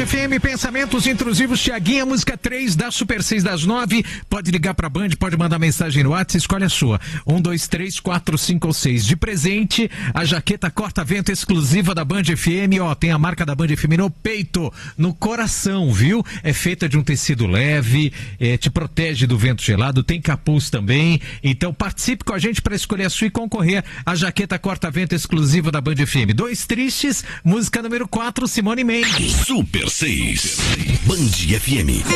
FM, Pensamentos Intrusivos, Tiaguinha, música 3 da Super 6 das 9. Pode ligar pra Band, pode mandar mensagem no WhatsApp, escolhe a sua. 1, 2, 3, 4, 5 ou 6. De presente, a jaqueta corta-vento exclusiva da Band FM, ó, tem a marca da Band FM no peito, no coração, viu? É feita de um tecido leve, te protege do vento gelado, tem capuz também. Então participe com a gente para escolher a sua e concorrer à jaqueta corta-vento exclusiva da Band FM. Dois Tristes, música número 4, Simone Mendes. Super 6, Band FM.